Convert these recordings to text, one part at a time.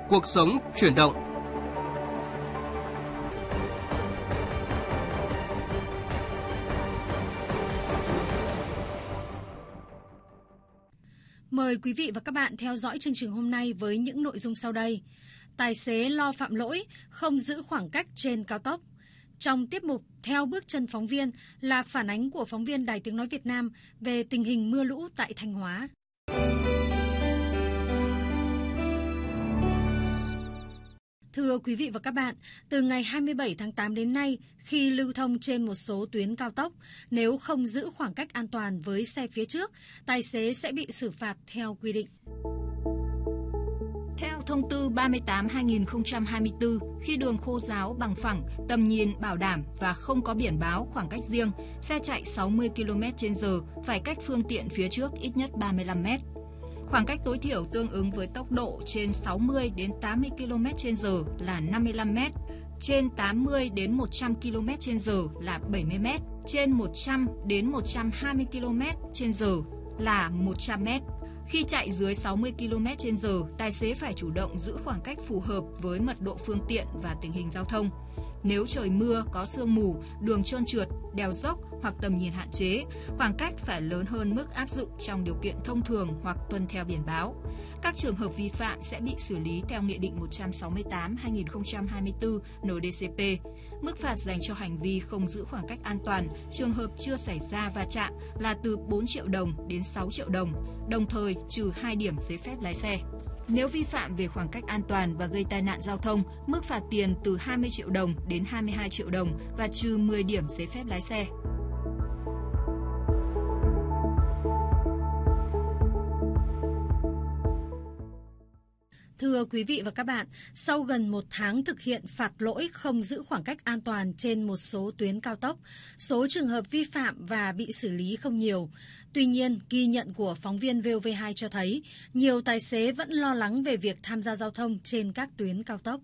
Cuộc sống chuyển động. Mời quý vị và các bạn theo dõi chương trình hôm nay với những nội dung sau đây. Tài xế lo phạm lỗi, không giữ khoảng cách trên cao tốc. Trong tiết mục Theo bước chân phóng viên là phản ánh của phóng viên Đài Tiếng nói Việt Nam về tình hình mưa lũ tại Thanh Hóa. Thưa quý vị và các bạn, từ ngày 27 tháng 8 đến nay, khi lưu thông trên một số tuyến cao tốc, nếu không giữ khoảng cách an toàn với xe phía trước, tài xế sẽ bị xử phạt theo quy định. Theo thông tư 38/2024, khi đường khô ráo bằng phẳng, tầm nhìn bảo đảm và không có biển báo khoảng cách riêng, xe chạy 60 km/h phải cách phương tiện phía trước ít nhất 35 m. Khoảng cách tối thiểu tương ứng với tốc độ trên 60 đến 80 km/h là 55 m, trên 80 đến 100 km/h là 70 m, trên 100 đến 120 km/h là 100 m. Khi chạy dưới 60 km/h, tài xế phải chủ động giữ khoảng cách phù hợp với mật độ phương tiện và tình hình giao thông. Nếu trời mưa, có sương mù, đường trơn trượt, đèo dốc hoặc tầm nhìn hạn chế, khoảng cách phải lớn hơn mức áp dụng trong điều kiện thông thường hoặc tuân theo biển báo. Các trường hợp vi phạm sẽ bị xử lý theo Nghị định 168/2024 NĐ-CP. Mức phạt dành cho hành vi không giữ khoảng cách an toàn, trường hợp chưa xảy ra va chạm là từ 4 triệu đồng đến 6 triệu đồng, đồng thời trừ 2 điểm giấy phép lái xe. Nếu vi phạm về khoảng cách an toàn và gây tai nạn giao thông, mức phạt tiền từ 20 triệu đồng đến 22 triệu đồng và trừ 10 điểm giấy phép lái xe. Thưa quý vị và các bạn, sau gần một tháng thực hiện phạt lỗi không giữ khoảng cách an toàn trên một số tuyến cao tốc, số trường hợp vi phạm và bị xử lý không nhiều. Tuy nhiên, ghi nhận của phóng viên VOV2 cho thấy, nhiều tài xế vẫn lo lắng về việc tham gia giao thông trên các tuyến cao tốc.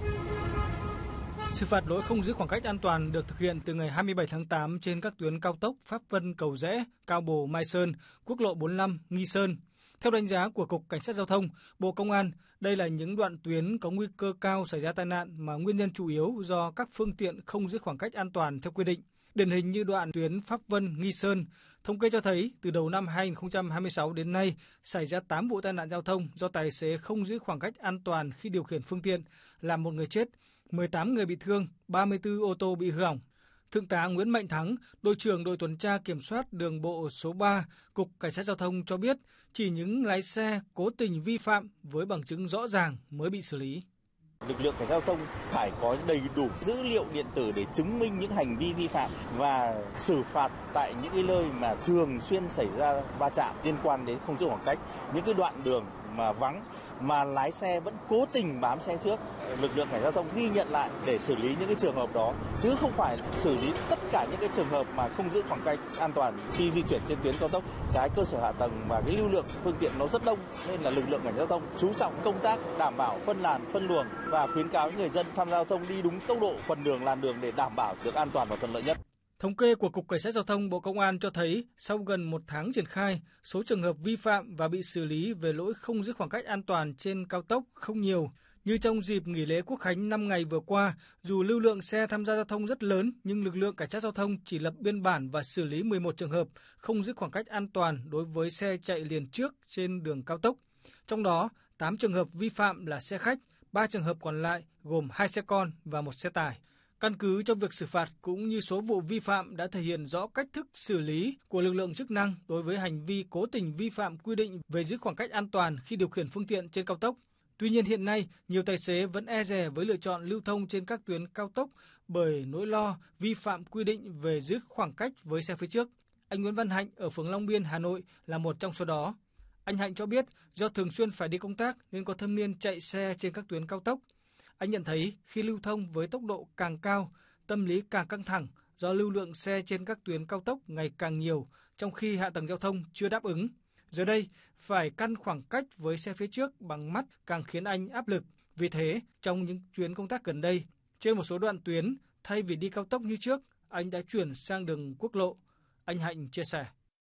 Xử phạt lỗi không giữ khoảng cách an toàn được thực hiện từ ngày 27 tháng 8 trên các tuyến cao tốc Pháp Vân - Cầu Giẽ, Cao Bồ - Mai Sơn, quốc lộ 45 - Nghi Sơn. Theo đánh giá của Cục Cảnh sát Giao thông, Bộ Công an, đây là những đoạn tuyến có nguy cơ cao xảy ra tai nạn mà nguyên nhân chủ yếu do các phương tiện không giữ khoảng cách an toàn theo quy định. Điển hình như đoạn tuyến Pháp Vân - Nghi Sơn, thống kê cho thấy từ đầu năm 2026 đến nay xảy ra 8 vụ tai nạn giao thông do tài xế không giữ khoảng cách an toàn khi điều khiển phương tiện, làm 1 người chết, 18 người bị thương, 34 ô tô bị hư hỏng. Thượng tá Nguyễn Mạnh Thắng, đội trưởng đội tuần tra kiểm soát đường bộ số 3, Cục Cảnh sát Giao thông cho biết chỉ những lái xe cố tình vi phạm với bằng chứng rõ ràng mới bị xử lý. Lực lượng cảnh sát giao thông phải có đầy đủ dữ liệu điện tử để chứng minh những hành vi vi phạm và xử phạt tại những cái nơi mà thường xuyên xảy ra va chạm liên quan đến không giữ khoảng cách, những cái đoạn đường mà vắng mà lái xe vẫn cố tình bám xe trước. Lực lượng cảnh sát giao thông ghi nhận lại để xử lý những cái trường hợp đó, chứ không phải xử lý tất cả những cái trường hợp mà không giữ khoảng cách an toàn khi di chuyển trên tuyến cao tốc. Cái cơ sở hạ tầng và cái lưu lượng phương tiện nó rất đông, nên là lực lượng cảnh sát giao thông chú trọng công tác đảm bảo phân làn, phân luồng và khuyến cáo người dân tham gia giao thông đi đúng tốc độ phần đường, làn đường để đảm bảo được an toàn và thuận lợi nhất. Thống kê của Cục Cảnh sát Giao thông Bộ Công an cho thấy sau gần 1 tháng triển khai, số trường hợp vi phạm và bị xử lý về lỗi không giữ khoảng cách an toàn trên cao tốc không nhiều. Như trong dịp nghỉ lễ Quốc khánh 5 ngày vừa qua, dù lưu lượng xe tham gia giao thông rất lớn, nhưng lực lượng cảnh sát giao thông chỉ lập biên bản và xử lý 11 trường hợp không giữ khoảng cách an toàn đối với xe chạy liền trước trên đường cao tốc. Trong đó, 8 trường hợp vi phạm là xe khách, 3 trường hợp còn lại gồm 2 xe con và 1 xe tải. Căn cứ trong việc xử phạt cũng như số vụ vi phạm đã thể hiện rõ cách thức xử lý của lực lượng chức năng đối với hành vi cố tình vi phạm quy định về giữ khoảng cách an toàn khi điều khiển phương tiện trên cao tốc. Tuy nhiên hiện nay, nhiều tài xế vẫn e dè với lựa chọn lưu thông trên các tuyến cao tốc bởi nỗi lo vi phạm quy định về giữ khoảng cách với xe phía trước. Anh Nguyễn Văn Hạnh ở phường Long Biên, Hà Nội là một trong số đó. Anh Hạnh cho biết do thường xuyên phải đi công tác nên có thâm niên chạy xe trên các tuyến cao tốc. Anh nhận thấy khi lưu thông với tốc độ càng cao, tâm lý càng căng thẳng do lưu lượng xe trên các tuyến cao tốc ngày càng nhiều, trong khi hạ tầng giao thông chưa đáp ứng. Giờ đây, phải căn khoảng cách với xe phía trước bằng mắt càng khiến anh áp lực. Vì thế, trong những chuyến công tác gần đây, trên một số đoạn tuyến, thay vì đi cao tốc như trước, anh đã chuyển sang đường quốc lộ. Anh Hạnh chia sẻ.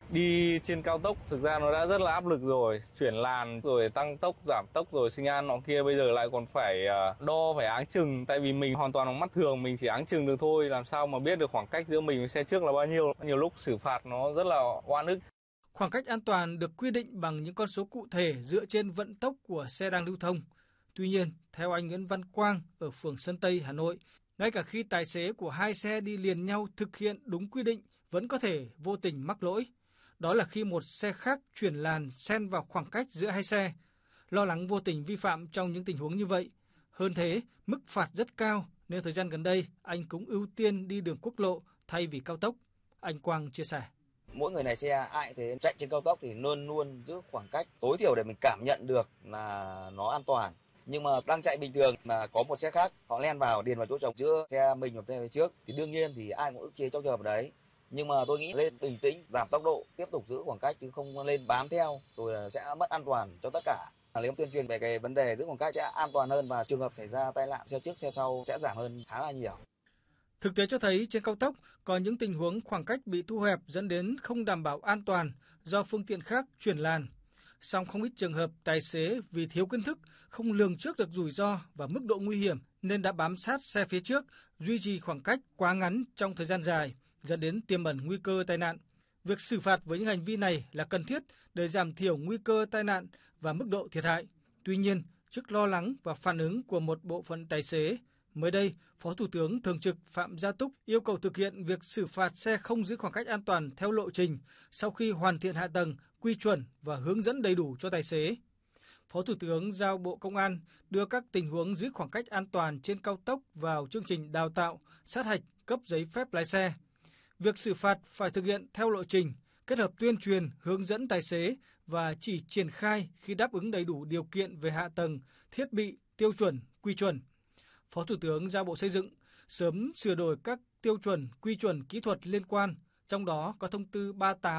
Đi trên cao tốc thực ra nó đã rất là áp lực rồi, chuyển làn rồi tăng tốc, giảm tốc rồi sinh an nọ kia, bây giờ lại còn phải đo, phải áng chừng, tại vì mình hoàn toàn bằng mắt thường, mình chỉ áng chừng được thôi, làm sao mà biết được khoảng cách giữa mình với xe trước là bao nhiêu. Nhiều lúc xử phạt nó rất là oan ức. Khoảng cách an toàn được quy định bằng những con số cụ thể dựa trên vận tốc của xe đang lưu thông. Tuy nhiên, theo anh Nguyễn Văn Quang ở phường Sơn Tây, Hà Nội, ngay cả khi tài xế của hai xe đi liền nhau thực hiện đúng quy định vẫn có thể vô tình mắc lỗi. Đó là khi một xe khác chuyển làn xen vào khoảng cách giữa hai xe. Lo lắng vô tình vi phạm trong những tình huống như vậy. Hơn thế, mức phạt rất cao nên thời gian gần đây anh cũng ưu tiên đi đường quốc lộ thay vì cao tốc. Anh Quang chia sẻ. Mỗi người này xe ai thế chạy trên cao tốc thì luôn luôn giữ khoảng cách tối thiểu để mình cảm nhận được là nó an toàn. Nhưng mà đang chạy bình thường mà có một xe khác họ len vào điền vào chỗ trống giữa xe mình và xe phía trước thì đương nhiên thì ai cũng ức chế trong trường hợp đấy. Nhưng mà tôi nghĩ lên bình tĩnh, giảm tốc độ, tiếp tục giữ khoảng cách chứ không lên bám theo rồi là sẽ mất an toàn cho tất cả. Nếu tuyên truyền về cái vấn đề giữ khoảng cách sẽ an toàn hơn và trường hợp xảy ra tai nạn xe trước xe sau sẽ giảm hơn khá là nhiều. Thực tế cho thấy trên cao tốc có những tình huống khoảng cách bị thu hẹp dẫn đến không đảm bảo an toàn do phương tiện khác chuyển làn. Song không ít trường hợp tài xế vì thiếu kiến thức, không lường trước được rủi ro và mức độ nguy hiểm nên đã bám sát xe phía trước, duy trì khoảng cách quá ngắn trong thời gian dài, dẫn đến tiềm ẩn nguy cơ tai nạn. Việc xử phạt với những hành vi này là cần thiết để giảm thiểu nguy cơ tai nạn và mức độ thiệt hại. Tuy nhiên, trước lo lắng và phản ứng của một bộ phận tài xế, mới đây, Phó Thủ tướng Thường trực Phạm Gia Túc yêu cầu thực hiện việc xử phạt xe không giữ khoảng cách an toàn theo lộ trình sau khi hoàn thiện hạ tầng, quy chuẩn và hướng dẫn đầy đủ cho tài xế. Phó Thủ tướng giao Bộ Công an đưa các tình huống giữ khoảng cách an toàn trên cao tốc vào chương trình đào tạo, sát hạch, cấp giấy phép lái xe. Việc xử phạt phải thực hiện theo lộ trình, kết hợp tuyên truyền, hướng dẫn tài xế và chỉ triển khai khi đáp ứng đầy đủ điều kiện về hạ tầng, thiết bị, tiêu chuẩn, quy chuẩn. Phó Thủ tướng giao Bộ Xây dựng sớm sửa đổi các tiêu chuẩn, quy chuẩn kỹ thuật liên quan, trong đó có thông tư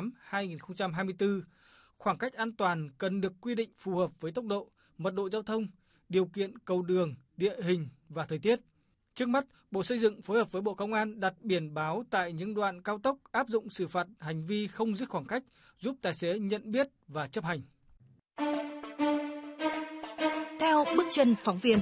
38/2024. Khoảng cách an toàn cần được quy định phù hợp với tốc độ, mật độ giao thông, điều kiện cầu đường, địa hình và thời tiết. Trước mắt, Bộ Xây dựng phối hợp với Bộ Công an đặt biển báo tại những đoạn cao tốc áp dụng xử phạt hành vi không giữ khoảng cách, giúp tài xế nhận biết và chấp hành. Theo bước chân phóng viên.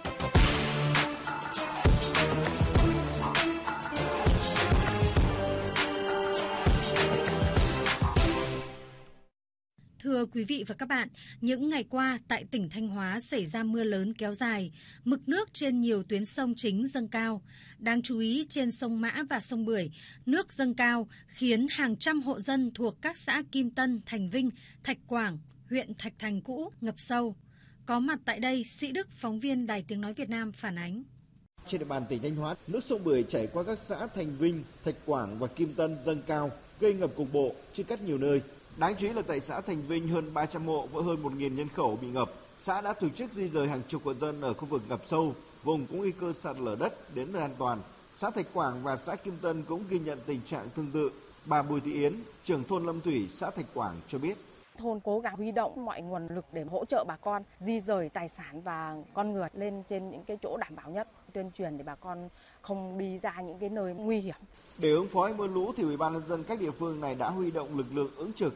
Thưa quý vị và các bạn, những ngày qua tại tỉnh Thanh Hóa xảy ra mưa lớn kéo dài, mực nước trên nhiều tuyến sông chính dâng cao. Đáng chú ý trên sông Mã và sông Bưởi, nước dâng cao khiến hàng trăm hộ dân thuộc các xã Kim Tân, Thành Vinh, Thạch Quảng, huyện Thạch Thành cũ ngập sâu. Có mặt tại đây, Sĩ Đức, phóng viên Đài Tiếng nói Việt Nam phản ánh. Trên địa bàn tỉnh Thanh Hóa, nước sông Bưởi chảy qua các xã Thành Vinh, Thạch Quảng và Kim Tân dâng cao, gây ngập cục bộ trên các nhiều nơi. Đáng chú ý là tại xã Thành Vinh hơn 300 hộ với hơn 1.000 nhân khẩu bị ngập. Xã đã tổ chức di dời hàng chục hộ dân ở khu vực ngập sâu, vùng có nguy cơ sạt lở đất đến nơi an toàn. Xã Thạch Quảng và xã Kim Tân cũng ghi nhận tình trạng tương tự. Bà Bùi Thị Yến, trưởng thôn Lâm Thủy, xã Thạch Quảng cho biết. Thôn cố gắng huy động mọi nguồn lực để hỗ trợ bà con di dời tài sản và con người lên trên những cái chỗ đảm bảo nhất, tuyên truyền để bà con không đi ra những cái nơi nguy hiểm. Để ứng phó với mưa lũ thì Ủy ban nhân dân các địa phương này đã huy động lực lượng ứng trực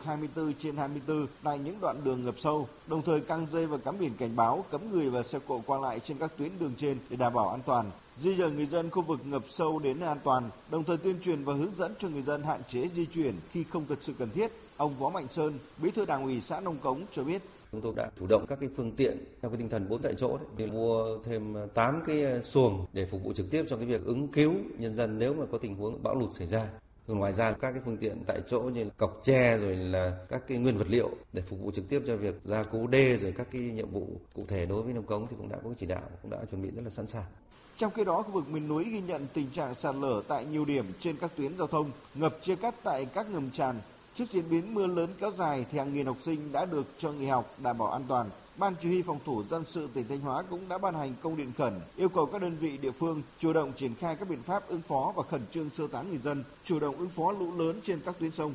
24/24 tại những đoạn đường ngập sâu, đồng thời căng dây và cắm biển cảnh báo cấm người và xe cộ qua lại trên các tuyến đường trên để đảm bảo an toàn. Di dời người dân khu vực ngập sâu đến nơi an toàn, đồng thời tuyên truyền và hướng dẫn cho người dân hạn chế di chuyển khi không thật sự cần thiết. Ông Võ Mạnh Sơn, Bí thư Đảng ủy xã Nông Cống cho biết. Chúng tôi đã chủ động các cái phương tiện theo cái tinh thần 4 tại chỗ đấy, mua thêm 8 cái xuồng để phục vụ trực tiếp cho cái việc ứng cứu nhân dân nếu mà có tình huống bão lụt xảy ra. Rồi ngoài ra các cái phương tiện tại chỗ như cọc tre rồi là các cái nguyên vật liệu để phục vụ trực tiếp cho việc gia cố đê rồi các cái nhiệm vụ cụ thể đối với Nông Cống thì cũng đã có chỉ đạo, cũng đã chuẩn bị rất là sẵn sàng. Trong khi đó, khu vực miền núi ghi nhận tình trạng sạt lở tại nhiều điểm trên các tuyến giao thông, ngập chia cắt tại các ngầm tràn. Trước diễn biến mưa lớn kéo dài thì hàng nghìn học sinh đã được cho nghỉ học đảm bảo an toàn. Ban Chỉ huy Phòng thủ dân sự tỉnh Thanh Hóa cũng đã ban hành công điện khẩn yêu cầu các đơn vị địa phương chủ động triển khai các biện pháp ứng phó và khẩn trương sơ tán người dân, chủ động ứng phó lũ lớn trên các tuyến sông.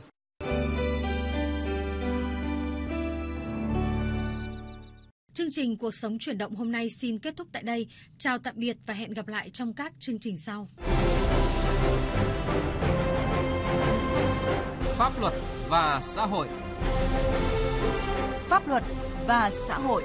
Chương trình Cuộc sống chuyển động hôm nay xin kết thúc tại đây. Chào tạm biệt và hẹn gặp lại trong các chương trình sau. Pháp luật và xã hội. Pháp luật và xã hội.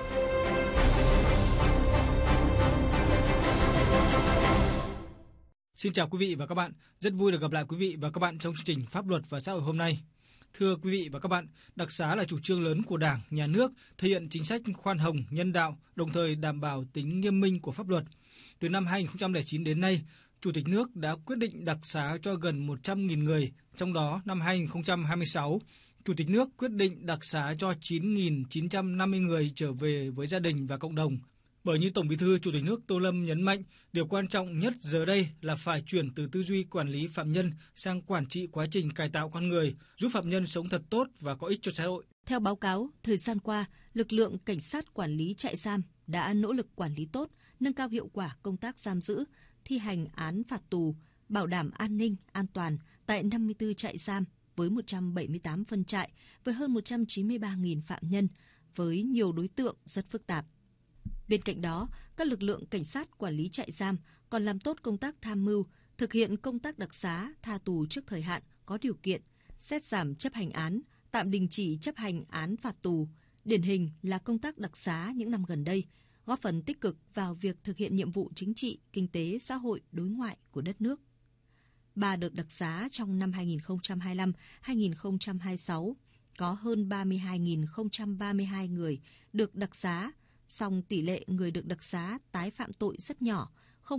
Xin chào quý vị và các bạn, rất vui được gặp lại quý vị và các bạn trong chương trình Pháp luật và xã hội hôm nay. Thưa quý vị và các bạn, đặc xá là chủ trương lớn của Đảng, Nhà nước, thể hiện chính sách khoan hồng, nhân đạo, đồng thời đảm bảo tính nghiêm minh của pháp luật. Từ năm 2009 đến nay, Chủ tịch nước đã quyết định đặc xá cho gần 100.000 người, trong đó năm 2026, Chủ tịch nước quyết định đặc xá cho 9.950 người trở về với gia đình và cộng đồng. Bởi như Tổng Bí thư Chủ tịch nước Tô Lâm nhấn mạnh, điều quan trọng nhất giờ đây là phải chuyển từ tư duy quản lý phạm nhân sang quản trị quá trình cải tạo con người, giúp phạm nhân sống thật tốt và có ích cho xã hội. Theo báo cáo, thời gian qua, lực lượng cảnh sát quản lý trại giam đã nỗ lực quản lý tốt, nâng cao hiệu quả công tác giam giữ, thi hành án phạt tù, bảo đảm an ninh, an toàn tại 54 trại giam với 178 phân trại, với hơn 193.000 phạm nhân, với nhiều đối tượng rất phức tạp. Bên cạnh đó, các lực lượng cảnh sát quản lý trại giam còn làm tốt công tác tham mưu, thực hiện công tác đặc xá, tha tù trước thời hạn, có điều kiện, xét giảm chấp hành án, tạm đình chỉ chấp hành án phạt tù. Điển hình là công tác đặc xá những năm gần đây, góp phần tích cực vào việc thực hiện nhiệm vụ chính trị, kinh tế, xã hội, đối ngoại của đất nước. 3 đợt đặc xá trong năm 2025-2026 có hơn 32.032 người được đặc xá, song tỷ lệ người được đặc xá tái phạm tội rất nhỏ,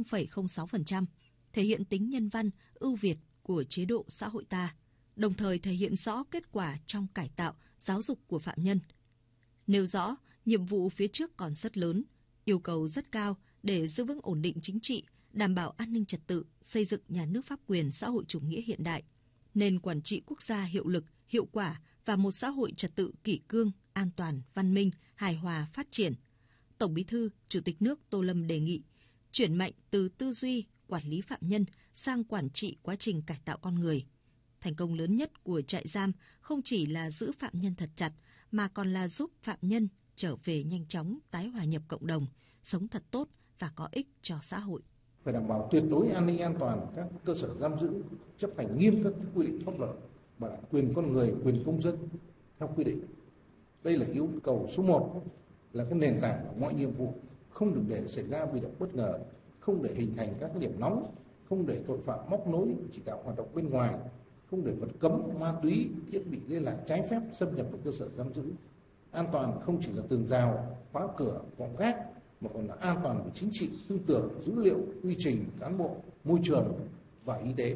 0,06%, thể hiện tính nhân văn, ưu việt của chế độ xã hội ta, đồng thời thể hiện rõ kết quả trong cải tạo, giáo dục của phạm nhân. Nêu rõ, nhiệm vụ phía trước còn rất lớn, yêu cầu rất cao để giữ vững ổn định chính trị, đảm bảo an ninh trật tự, xây dựng nhà nước pháp quyền xã hội chủ nghĩa hiện đại, nền quản trị quốc gia hiệu lực, hiệu quả và một xã hội trật tự kỷ cương, an toàn, văn minh, hài hòa, phát triển. Tổng Bí thư, Chủ tịch nước Tô Lâm đề nghị chuyển mạnh từ tư duy quản lý phạm nhân sang quản trị quá trình cải tạo con người. Thành công lớn nhất của trại giam không chỉ là giữ phạm nhân thật chặt, mà còn là giúp phạm nhân trở về nhanh chóng tái hòa nhập cộng đồng, sống thật tốt và có ích cho xã hội. Phải đảm bảo tuyệt đối an ninh an toàn các cơ sở giam giữ, chấp hành nghiêm các quy định pháp luật, bảo đảm quyền con người, quyền công dân theo quy định. Đây là yêu cầu số 1, là cái nền tảng của mọi nhiệm vụ, không được để xảy ra bị động bất ngờ, không để hình thành các cái điểm nóng, không để tội phạm móc nối chỉ đạo hoạt động bên ngoài, không để vật cấm, ma túy, thiết bị liên lạc trái phép xâm nhập vào cơ sở giam giữ. An toàn không chỉ là tường rào, khóa cửa, vòng gác, mà còn là an toàn về chính trị, tư tưởng, dữ liệu, quy trình, cán bộ, môi trường và y tế.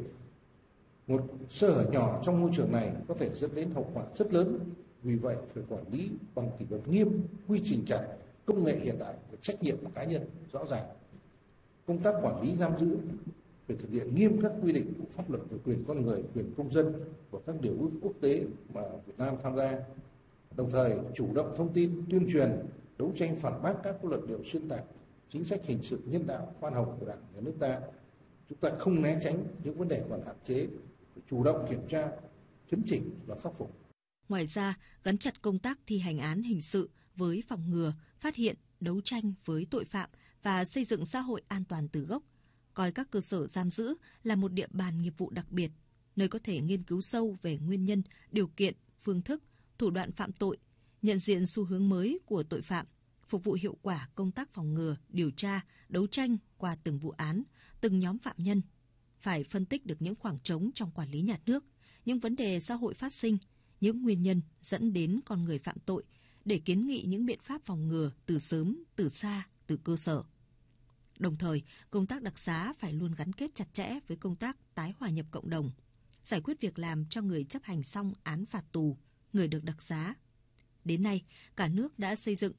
Một sơ hở nhỏ trong môi trường này có thể dẫn đến hậu quả rất lớn. Vì vậy, phải quản lý bằng kỷ luật nghiêm, quy trình chặt, công nghệ hiện đại và trách nhiệm của cá nhân rõ ràng. Công tác quản lý giam giữ phải thực hiện nghiêm các quy định của pháp luật về quyền con người, quyền công dân và các điều ước quốc tế mà Việt Nam tham gia. Đồng thời, chủ động thông tin, tuyên truyền, đấu tranh phản bác các luận điệu xuyên tạc, chính sách hình sự nhân đạo, khoan hồng của Đảng, Nhà nước ta. Chúng ta không né tránh những vấn đề còn hạn chế, phải chủ động kiểm tra, chấn chỉnh và khắc phục. Ngoài ra, gắn chặt công tác thi hành án hình sự với phòng ngừa, phát hiện, đấu tranh với tội phạm và xây dựng xã hội an toàn từ gốc, coi các cơ sở giam giữ là một địa bàn nghiệp vụ đặc biệt, nơi có thể nghiên cứu sâu về nguyên nhân, điều kiện, phương thức, thủ đoạn phạm tội, nhận diện xu hướng mới của tội phạm, phục vụ hiệu quả công tác phòng ngừa, điều tra, đấu tranh qua từng vụ án, từng nhóm phạm nhân. Phải phân tích được những khoảng trống trong quản lý nhà nước, những vấn đề xã hội phát sinh, những nguyên nhân dẫn đến con người phạm tội để kiến nghị những biện pháp phòng ngừa từ sớm, từ xa, từ cơ sở. Đồng thời, công tác đặc xá phải luôn gắn kết chặt chẽ với công tác tái hòa nhập cộng đồng, giải quyết việc làm cho người chấp hành xong án phạt tù, người được đặc xá. Đến nay, cả nước đã xây dựng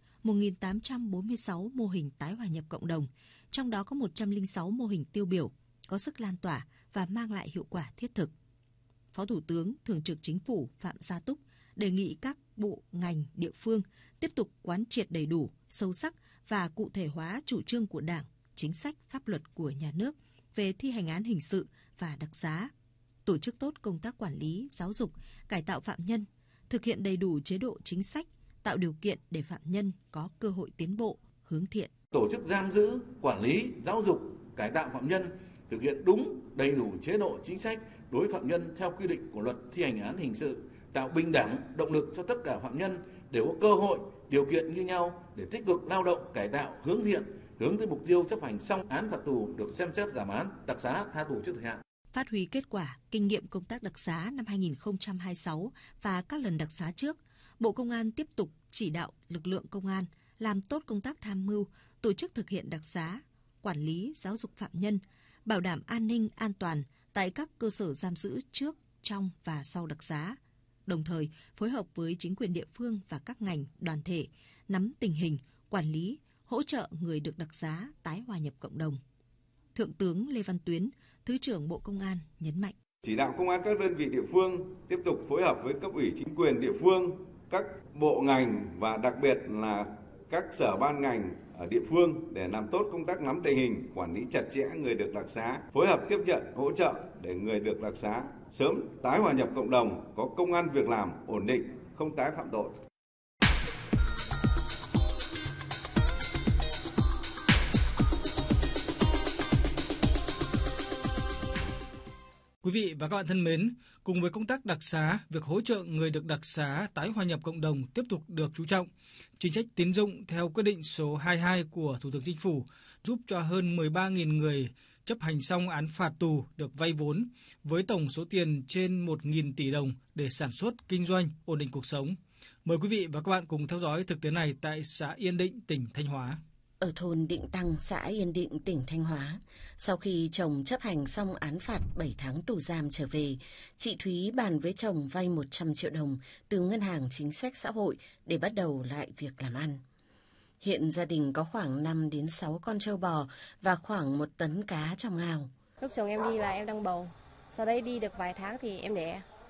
1.846 mô hình tái hòa nhập cộng đồng, trong đó có 106 mô hình tiêu biểu, có sức lan tỏa và mang lại hiệu quả thiết thực. Phó Thủ tướng Thường trực Chính phủ Phạm Gia Túc đề nghị các bộ, ngành, địa phương tiếp tục quán triệt đầy đủ, sâu sắc và cụ thể hóa chủ trương của Đảng, chính sách, pháp luật của nhà nước về thi hành án hình sự và đặc xá, tổ chức tốt công tác quản lý, giáo dục, cải tạo phạm nhân, thực hiện đầy đủ chế độ chính sách, tạo điều kiện để phạm nhân có cơ hội tiến bộ, hướng thiện. Tổ chức giam giữ, quản lý, giáo dục, cải tạo phạm nhân, thực hiện đúng, đầy đủ chế độ chính sách đối phạm nhân theo quy định của Luật thi hành án hình sự, tạo bình đẳng, động lực cho tất cả phạm nhân đều có cơ hội, điều kiện như nhau để tích cực lao động, cải tạo, hướng thiện, hướng tới mục tiêu chấp hành xong án phạt tù được xem xét giảm án, đặc xá, tha tù trước thời hạn. Phát huy kết quả, kinh nghiệm công tác đặc xá năm 2026 và các lần đặc xá trước, Bộ Công an tiếp tục chỉ đạo lực lượng công an làm tốt công tác tham mưu, tổ chức thực hiện đặc xá, quản lý, giáo dục phạm nhân, bảo đảm an ninh, an toàn tại các cơ sở giam giữ trước, trong và sau đặc xá. Đồng thời, phối hợp với chính quyền địa phương và các ngành, đoàn thể, nắm tình hình, quản lý, hỗ trợ người được đặc xá tái hòa nhập cộng đồng. Thượng tướng Lê Văn Tuyến, Thứ trưởng Bộ Công an nhấn mạnh. Chỉ đạo công an các đơn vị địa phương tiếp tục phối hợp với cấp ủy chính quyền địa phương, các bộ ngành và đặc biệt là các sở ban ngành ở địa phương để làm tốt công tác nắm tình hình, quản lý chặt chẽ người được đặc xá, phối hợp tiếp nhận, hỗ trợ để người được đặc xá sớm tái hòa nhập cộng đồng, có công ăn việc làm ổn định, không tái phạm tội. Quý vị và các bạn thân mến, cùng với công tác đặc xá, việc hỗ trợ người được đặc xá tái hòa nhập cộng đồng tiếp tục được chú trọng. Chính sách tín dụng theo quyết định số 22 của Thủ tướng Chính phủ giúp cho hơn 13.000 người chấp hành xong án phạt tù được vay vốn với tổng số tiền trên 1.000 tỷ đồng để sản xuất, kinh doanh, ổn định cuộc sống. Mời quý vị và các bạn cùng theo dõi thực tế này tại xã Yên Định, tỉnh Thanh Hóa. Ở thôn Định Tăng, xã Yên Định, tỉnh Thanh Hóa, sau khi chồng chấp hành xong án phạt 7 tháng tù giam trở về, chị Thúy bàn với chồng vay 100 triệu đồng từ Ngân hàng Chính sách Xã hội để bắt đầu lại việc làm ăn. Hiện gia đình có khoảng 5 đến 6 con trâu bò và khoảng 1 tấn cá trong ao. Lúc chồng em đi là em đang bầu, sau đấy đi được vài tháng thì em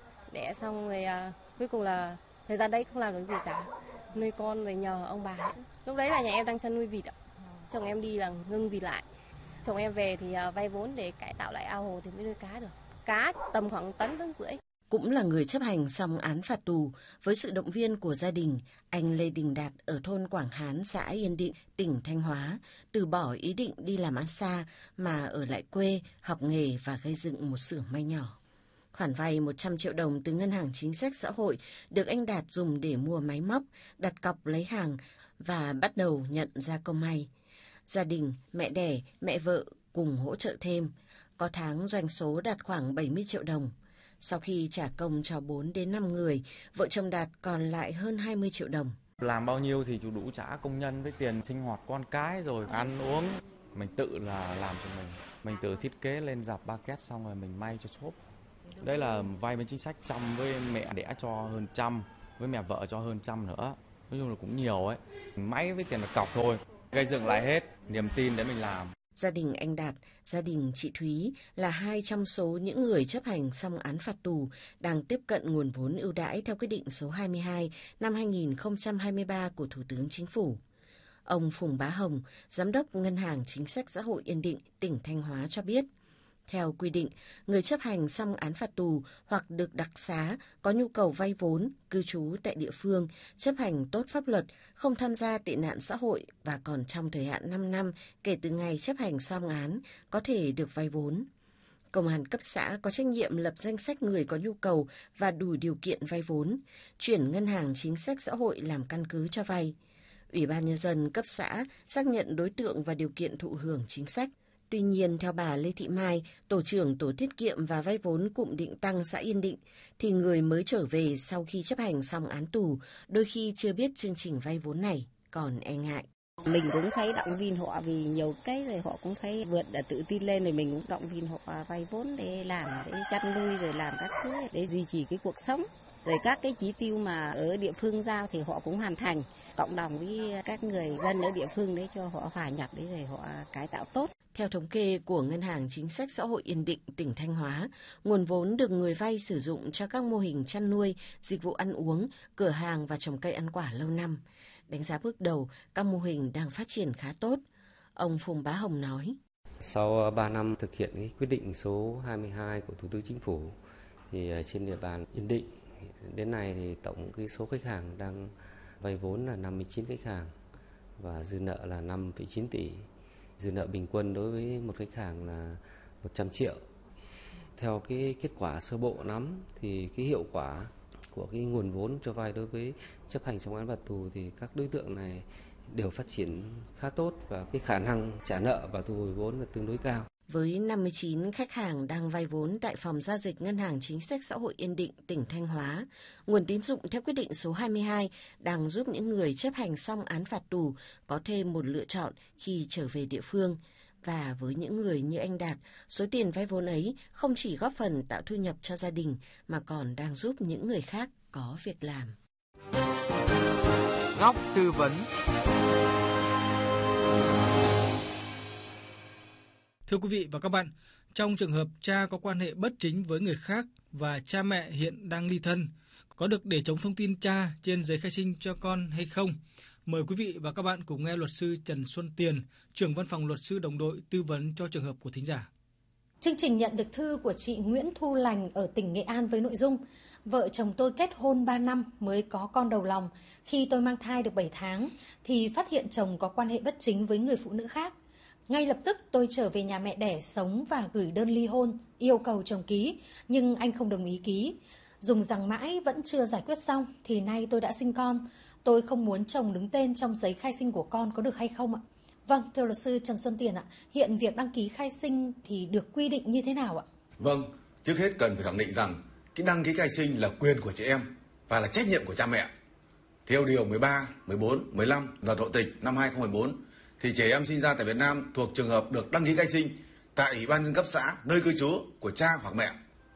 đẻ xong rồi cuối cùng là thời gian đấy không làm được gì cả. Nuôi con rồi nhờ ông bà ấy. Lúc đấy là nhà em đang chăn nuôi vịt ạ. Chồng em đi là ngưng vịt lại. Chồng em về thì vay vốn để cải tạo lại ao hồ thì mới nuôi cá được. Cá tầm khoảng tấn rưỡi. Cũng là người chấp hành xong án phạt tù, với sự động viên của gia đình, anh Lê Đình Đạt ở thôn Quảng Hán, xã Yên Định, tỉnh Thanh Hóa, từ bỏ ý định đi làm ăn xa mà ở lại quê, học nghề và gây dựng một xưởng may nhỏ. Khoản vay 100 triệu đồng từ Ngân hàng Chính sách Xã hội được anh Đạt dùng để mua máy móc, đặt cọc lấy hàng và bắt đầu nhận gia công may. Gia đình, mẹ đẻ, mẹ vợ cùng hỗ trợ thêm. Có tháng doanh số đạt khoảng 70 triệu đồng. Sau khi trả công cho 4 đến 5 người, vợ chồng Đạt còn lại hơn 20 triệu đồng. Làm bao nhiêu thì chú đủ trả công nhân với tiền sinh hoạt con cái rồi ăn uống. Mình tự là làm cho mình tự thiết kế lên dạp ba két xong rồi mình may cho shop. Đây là vay bên chính sách, chăm với mẹ đẻ cho hơn 100, với mẹ vợ cho hơn 100 nữa. Nói chung là cũng nhiều ấy. Máy với tiền là cọc thôi, gây dựng lại hết, niềm tin để mình làm. Gia đình anh Đạt, gia đình chị Thúy là 2 trong số những người chấp hành xong án phạt tù đang tiếp cận nguồn vốn ưu đãi theo quyết định số 22 năm 2023 của Thủ tướng Chính phủ. Ông Phùng Bá Hồng, Giám đốc Ngân hàng Chính sách Xã hội Yên Định, tỉnh Thanh Hóa cho biết, theo quy định, người chấp hành xong án phạt tù hoặc được đặc xá có nhu cầu vay vốn, cư trú tại địa phương, chấp hành tốt pháp luật, không tham gia tệ nạn xã hội và còn trong thời hạn 5 năm kể từ ngày chấp hành xong án có thể được vay vốn. Công an cấp xã có trách nhiệm lập danh sách người có nhu cầu và đủ điều kiện vay vốn, chuyển Ngân hàng Chính sách Xã hội làm căn cứ cho vay. Ủy ban Nhân dân cấp xã xác nhận đối tượng và điều kiện thụ hưởng chính sách. Tuy nhiên, theo bà Lê Thị Mai, tổ trưởng tổ tiết kiệm và vay vốn cụm Định Tăng xã Yên Định, thì người mới trở về sau khi chấp hành xong án tù đôi khi chưa biết chương trình vay vốn này, còn e ngại. Mình cũng thấy động viên họ vì nhiều cái rồi họ cũng thấy vượt đã tự tin lên rồi mình cũng động viên họ vay vốn để làm, để chăn nuôi rồi làm các thứ để duy trì cái cuộc sống. Rồi các cái chỉ tiêu mà ở địa phương giao thì họ cũng hoàn thành, cộng đồng với các người dân ở địa phương để cho họ hòa nhập để rồi họ cải tạo tốt. Theo thống kê của Ngân hàng Chính sách Xã hội Yên Định, tỉnh Thanh Hóa, nguồn vốn được người vay sử dụng cho các mô hình chăn nuôi, dịch vụ ăn uống, cửa hàng và trồng cây ăn quả lâu năm. Đánh giá bước đầu, các mô hình đang phát triển khá tốt. Ông Phùng Bá Hồng nói. Sau 3 năm thực hiện cái quyết định số 22 của Thủ tướng Chính phủ, thì trên địa bàn Yên Định, đến nay thì tổng cái số khách hàng đang vay vốn là 59 khách hàng và dư nợ là 5,9 tỷ. Dư nợ bình quân đối với một khách hàng là 100 triệu. Theo cái kết quả sơ bộ nắm thì cái hiệu quả của cái nguồn vốn cho vay đối với chấp hành xong án phạt tù thì các đối tượng này đều phát triển khá tốt và cái khả năng trả nợ và thu hồi vốn là tương đối cao. Với 59 khách hàng đang vay vốn tại Phòng Giao dịch Ngân hàng Chính sách Xã hội Yên Định, tỉnh Thanh Hóa, nguồn tín dụng theo quyết định số 22 đang giúp những người chấp hành xong án phạt tù có thêm một lựa chọn khi trở về địa phương. Và với những người như anh Đạt, số tiền vay vốn ấy không chỉ góp phần tạo thu nhập cho gia đình mà còn đang giúp những người khác có việc làm. Góc tư vấn. Thưa quý vị và các bạn, trong trường hợp cha có quan hệ bất chính với người khác và cha mẹ hiện đang ly thân, có được để chống thông tin cha trên giấy khai sinh cho con hay không? Mời quý vị và các bạn cùng nghe luật sư Trần Xuân Tiền, trưởng văn phòng luật sư đồng đội tư vấn cho trường hợp của thính giả. Chương trình nhận được thư của chị Nguyễn Thu Lành ở tỉnh Nghệ An với nội dung: vợ chồng tôi kết hôn 3 năm mới có con đầu lòng. Khi tôi mang thai được 7 tháng thì phát hiện chồng có quan hệ bất chính với người phụ nữ khác. Ngay lập tức tôi trở về nhà mẹ đẻ sống và gửi đơn ly hôn, yêu cầu chồng ký, nhưng anh không đồng ý ký. Dùng rằng mãi vẫn chưa giải quyết xong thì nay tôi đã sinh con. Tôi không muốn chồng đứng tên trong giấy khai sinh của con, có được hay không ạ? Vâng, thưa luật sư Trần Xuân Tiền ạ, hiện việc đăng ký khai sinh thì được quy định như thế nào ạ? Vâng, trước hết cần phải khẳng định rằng cái đăng ký khai sinh là quyền của trẻ em và là trách nhiệm của cha mẹ. Theo điều 13, 14, 15 Luật Hộ tịch năm 2014 thì trẻ em sinh ra tại Việt Nam thuộc trường hợp được đăng ký khai sinh tại Ủy ban nhân cấp xã nơi cư trú của cha hoặc mẹ.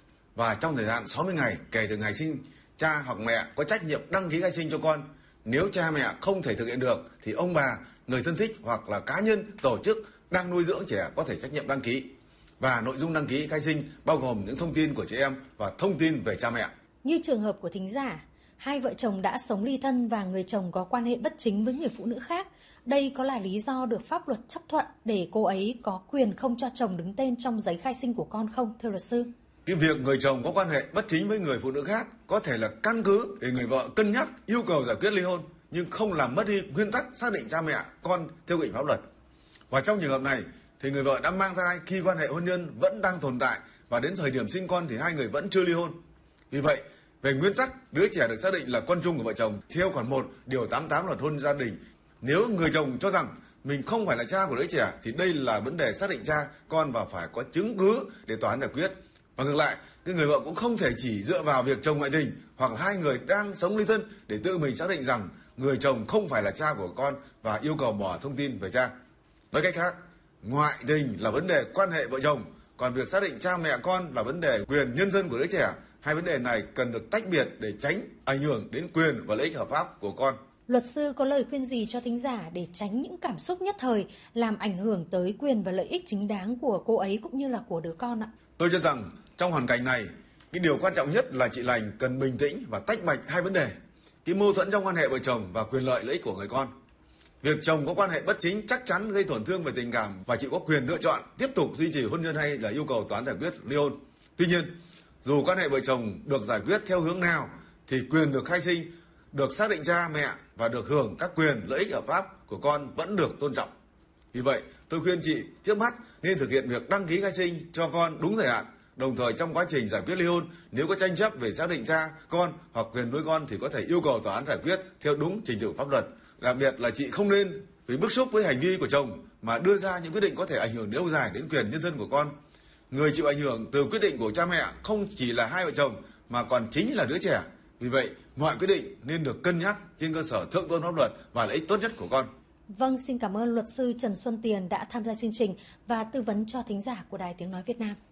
Và trong thời gian 60 ngày kể từ ngày sinh, cha hoặc mẹ có trách nhiệm đăng ký khai sinh cho con. Nếu cha mẹ không thể thực hiện được thì ông bà, người thân thích hoặc là cá nhân, tổ chức đang nuôi dưỡng trẻ có thể trách nhiệm đăng ký. Và nội dung đăng ký khai sinh bao gồm những thông tin của trẻ em và thông tin về cha mẹ. Như trường hợp của thính giả, hai vợ chồng đã sống ly thân và người chồng có quan hệ bất chính với người phụ nữ khác. Đây có là lý do được pháp luật chấp thuận để cô ấy có quyền không cho chồng đứng tên trong giấy khai sinh của con không, thưa luật sư? Cái việc người chồng có quan hệ bất chính với người phụ nữ khác có thể là căn cứ để người vợ cân nhắc yêu cầu giải quyết ly hôn, nhưng không làm mất đi nguyên tắc xác định cha mẹ con theo quy định pháp luật. Và trong trường hợp này thì người vợ đã mang thai khi quan hệ hôn nhân vẫn đang tồn tại và đến thời điểm sinh con thì hai người vẫn chưa ly hôn. Vì vậy, về nguyên tắc, đứa trẻ được xác định là con chung của vợ chồng theo khoản 1 điều 88 Luật hôn gia đình. Nếu người chồng cho rằng mình không phải là cha của đứa trẻ thì đây là vấn đề xác định cha con và phải có chứng cứ để tòa án giải quyết. Và ngược lại, cái người vợ cũng không thể chỉ dựa vào việc chồng ngoại tình hoặc là hai người đang sống ly thân để tự mình xác định rằng người chồng không phải là cha của con và yêu cầu bỏ thông tin về cha. Nói cách khác, ngoại tình là vấn đề quan hệ vợ chồng, còn việc xác định cha mẹ con là vấn đề quyền nhân thân của đứa trẻ. Hai vấn đề này cần được tách biệt để tránh ảnh hưởng đến quyền và lợi ích hợp pháp của con. Luật sư có lời khuyên gì cho thính giả để tránh những cảm xúc nhất thời làm ảnh hưởng tới quyền và lợi ích chính đáng của cô ấy cũng như là của đứa con ạ? Tôi cho rằng trong hoàn cảnh này, cái điều quan trọng nhất là chị Lành cần bình tĩnh và tách bạch hai vấn đề. Cái mâu thuẫn trong quan hệ vợ chồng và quyền lợi ích của người con. Việc chồng có quan hệ bất chính chắc chắn gây tổn thương về tình cảm và chị có quyền lựa chọn tiếp tục duy trì hôn nhân hay là yêu cầu tòa án giải quyết ly hôn. Tuy nhiên, dù quan hệ vợ chồng được giải quyết theo hướng nào thì quyền được khai sinh, được xác định cha mẹ và được hưởng các quyền lợi ích hợp pháp của con vẫn được tôn trọng. Vì vậy, tôi khuyên chị trước mắt nên thực hiện việc đăng ký khai sinh cho con đúng thời hạn. Đồng thời trong quá trình giải quyết ly hôn, nếu có tranh chấp về xác định cha, con hoặc quyền nuôi con thì có thể yêu cầu tòa án giải quyết theo đúng trình tự pháp luật. Đặc biệt là chị không nên vì bức xúc với hành vi của chồng mà đưa ra những quyết định có thể ảnh hưởng lâu dài đến quyền nhân thân của con. Người chịu ảnh hưởng từ quyết định của cha mẹ không chỉ là hai vợ chồng mà còn chính là đứa trẻ. Vì vậy, mọi quyết định nên được cân nhắc trên cơ sở thượng tôn pháp luật và lợi ích tốt nhất của con. Vâng, xin cảm ơn luật sư Trần Xuân Tiền đã tham gia chương trình và tư vấn cho thính giả của Đài Tiếng Nói Việt Nam.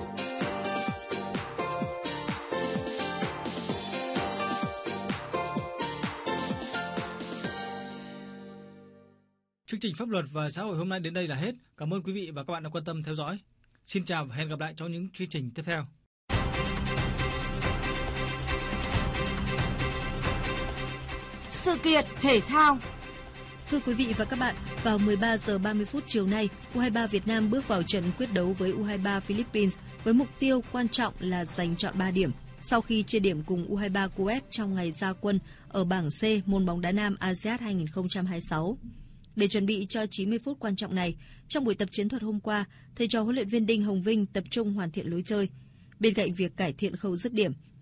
Chương trình Pháp luật và xã hội hôm nay đến đây là hết. Cảm ơn quý vị và các bạn đã quan tâm theo dõi. Xin chào và hẹn gặp lại trong những chương trình tiếp theo. Sự kiện thể thao. Thưa quý vị và các bạn, vào 13 giờ 30 phút chiều nay, U23 Việt Nam bước vào trận quyết đấu với U23 Philippines với mục tiêu quan trọng là giành trọn 3 điểm. Sau khi chia điểm cùng U23 Kuwait trong ngày ra quân ở bảng C môn bóng đá nam ASEAN 2026. Để chuẩn bị cho 90 phút quan trọng này, trong buổi tập chiến thuật hôm qua, thầy trò huấn luyện viên Đinh Hồng Vinh tập trung hoàn thiện lối chơi. Bên cạnh việc cải thiện khâu dứt điểm,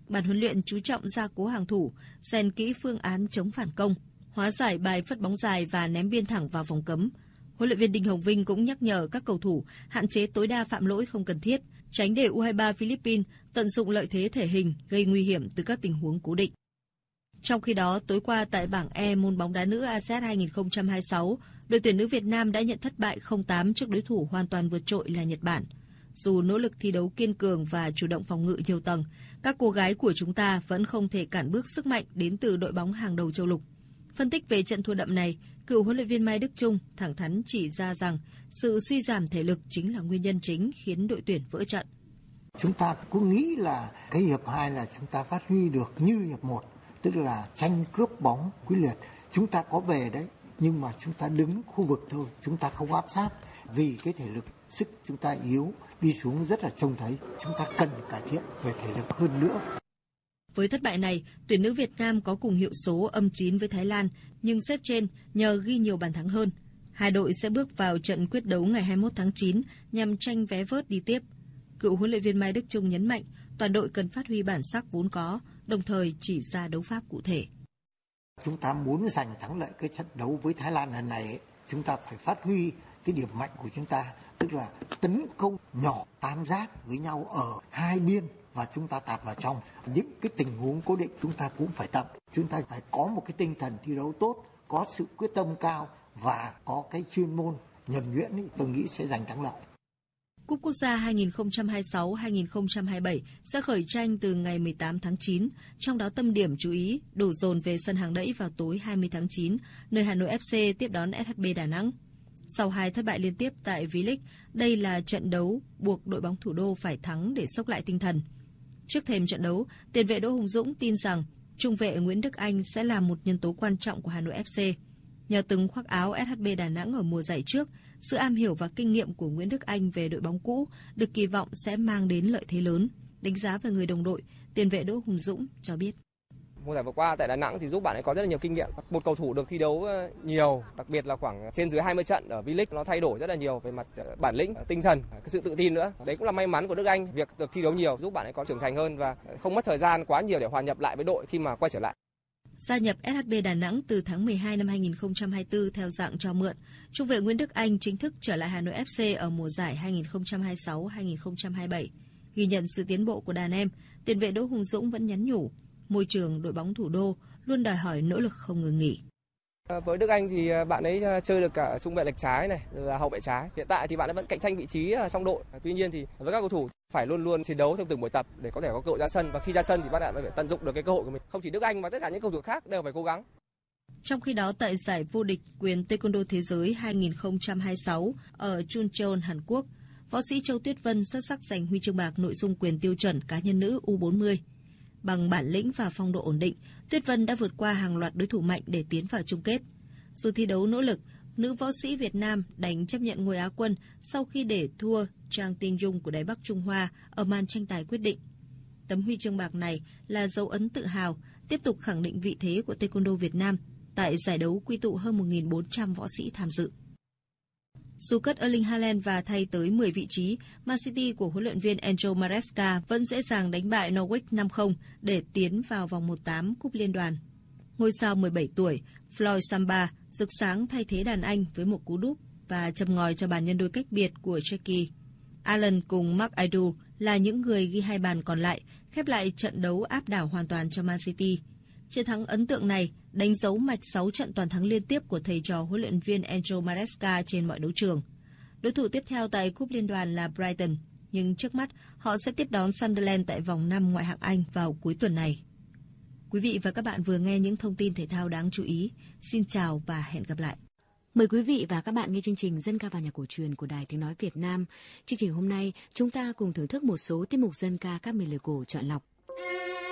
ban huấn luyện chú trọng gia cố hàng thủ, rèn kỹ phương án chống phản công, hóa giải bài phất bóng dài và ném biên thẳng vào vòng cấm. Huấn luyện viên Đinh Hồng Vinh cũng nhắc nhở các cầu thủ hạn chế tối đa phạm lỗi không cần thiết, tránh để U23 Philippines tận dụng lợi thế thể hình gây nguy hiểm từ các tình huống cố định. Trong khi đó, tối qua tại bảng E môn bóng đá nữ ASEAN 2026, đội tuyển nữ Việt Nam đã nhận thất bại 0-8 trước đối thủ hoàn toàn vượt trội là Nhật Bản. Dù nỗ lực thi đấu kiên cường và chủ động phòng ngự nhiều tầng, các cô gái của chúng ta vẫn không thể cản bước sức mạnh đến từ đội bóng hàng đầu châu lục. Phân tích về trận thua đậm này, cựu huấn luyện viên Mai Đức Chung thẳng thắn chỉ ra rằng sự suy giảm thể lực chính là nguyên nhân chính khiến đội tuyển vỡ trận. Chúng ta cứ nghĩ là cái hiệp 2 là chúng ta phát huy được như hiệp 1, tức là tranh cướp bóng quyết liệt. Chúng ta có về đấy, nhưng mà chúng ta đứng khu vực thôi, chúng ta không áp sát vì cái thể lực, sức chúng ta yếu, đi xuống rất là trông thấy. Chúng ta cần cải thiện về thể lực hơn nữa. Với thất bại này, tuyển nữ Việt Nam có cùng hiệu số -9 với Thái Lan, nhưng xếp trên nhờ ghi nhiều bàn thắng hơn. Hai đội sẽ bước vào trận quyết đấu ngày 21 tháng 9 nhằm tranh vé vớt đi tiếp. Cựu huấn luyện viên Mai Đức Chung nhấn mạnh toàn đội cần phát huy bản sắc vốn có, đồng thời chỉ ra đấu pháp cụ thể. Chúng ta muốn giành thắng lợi cái trận đấu với Thái Lan lần này, chúng ta phải phát huy cái điểm mạnh của chúng ta, tức là tấn công nhỏ tam giác với nhau ở hai biên và chúng ta tạt vào trong. Những cái tình huống cố định chúng ta cũng phải tập. Chúng ta phải có một cái tinh thần thi đấu tốt, có sự quyết tâm cao và có cái chuyên môn nhuần nhuyễn, tôi nghĩ sẽ giành thắng lợi. Cúp Quốc gia 2026-2027 sẽ khởi tranh từ ngày 18 tháng 9, trong đó tâm điểm chú ý đổ dồn về sân Hàng Đẫy vào tối 20 tháng 9, nơi Hà Nội FC tiếp đón SHB Đà Nẵng. Sau 2 thất bại liên tiếp tại V-League, đây là trận đấu buộc đội bóng thủ đô phải thắng để xốc lại tinh thần. Trước thềm trận đấu, tiền vệ Đỗ Hùng Dũng tin rằng trung vệ Nguyễn Đức Anh sẽ là một nhân tố quan trọng của Hà Nội FC. Nhờ từng khoác áo SHB Đà Nẵng ở mùa giải trước, sự am hiểu và kinh nghiệm của Nguyễn Đức Anh về đội bóng cũ được kỳ vọng sẽ mang đến lợi thế lớn. Đánh giá về người đồng đội, tiền vệ Đỗ Hùng Dũng cho biết. Mùa giải vừa qua tại Đà Nẵng thì giúp bạn ấy có rất là nhiều kinh nghiệm. Một cầu thủ được thi đấu nhiều, đặc biệt là khoảng trên dưới 20 trận ở V-League, nó thay đổi rất là nhiều về mặt bản lĩnh, tinh thần, cái sự tự tin nữa. Đấy cũng là may mắn của Đức Anh, việc được thi đấu nhiều giúp bạn ấy có trưởng thành hơn và không mất thời gian quá nhiều để hòa nhập lại với đội khi mà quay trở lại. Gia nhập SHB Đà Nẵng từ tháng 12 năm 2024 theo dạng cho mượn, trung vệ Nguyễn Đức Anh chính thức trở lại Hà Nội FC ở mùa giải 2026-2027. Ghi nhận sự tiến bộ của đàn em, tiền vệ Đỗ Hùng Dũng vẫn nhắn nhủ, môi trường đội bóng thủ đô luôn đòi hỏi nỗ lực không ngừng nghỉ. Với Đức Anh thì bạn ấy chơi được cả trung vệ lệch trái này, rồi là hậu vệ trái. Hiện tại thì bạn ấy vẫn cạnh tranh vị trí trong đội. Tuy nhiên thì với các cầu thủ phải luôn luôn chiến đấu trong từng buổi tập để có thể có cơ hội ra sân, và khi ra sân thì bạn phải tận dụng được cái cơ hội của mình. Không chỉ Đức Anh mà tất cả những cầu thủ khác đều phải cố gắng. Trong khi đó, tại giải vô địch quyền Taekwondo Thế giới 2026 ở Chuncheon, Hàn Quốc, võ sĩ Châu Tuyết Vân xuất sắc giành huy chương bạc nội dung quyền tiêu chuẩn cá nhân nữ U40. Bằng bản lĩnh và phong độ ổn định, Tuyết Vân đã vượt qua hàng loạt đối thủ mạnh để tiến vào chung kết. Dù thi đấu nỗ lực, nữ võ sĩ Việt Nam đành chấp nhận ngôi Á quân sau khi để thua Trang Tinh Dung của Đài Bắc Trung Hoa ở màn tranh tài quyết định. Tấm huy chương bạc này là dấu ấn tự hào, tiếp tục khẳng định vị thế của Taekwondo Việt Nam tại giải đấu quy tụ hơn 1.400 võ sĩ tham dự. Dù cất Erling Haaland và thay tới 10 vị trí, Man City của huấn luyện viên Enzo Maresca vẫn dễ dàng đánh bại Norwich 5-0 để tiến vào vòng 1/8 Cúp Liên đoàn. Ngôi sao 17 tuổi, Floyd Samba rực sáng thay thế đàn Anh với một cú đúp và châm ngòi cho bàn nhân đôi cách biệt của Czechia. Alan cùng Mark Aidu là những người ghi 2 bàn còn lại, khép lại trận đấu áp đảo hoàn toàn cho Man City. Chiến thắng ấn tượng này đánh dấu mạch 6 trận toàn thắng liên tiếp của thầy trò huấn luyện viên Enzo Maresca trên mọi đấu trường. Đối thủ tiếp theo tại Cúp Liên đoàn là Brighton, nhưng trước mắt họ sẽ tiếp đón Sunderland tại vòng 5 ngoại hạng Anh vào cuối tuần này. Quý vị và các bạn vừa nghe những thông tin thể thao đáng chú ý. Xin chào và hẹn gặp lại. Mời quý vị và các bạn nghe chương trình Dân ca và nhạc cổ truyền của Đài Tiếng nói Việt Nam. Chương trình hôm nay chúng ta cùng thưởng thức một số tiết mục dân ca các miền lời cổ chọn lọc.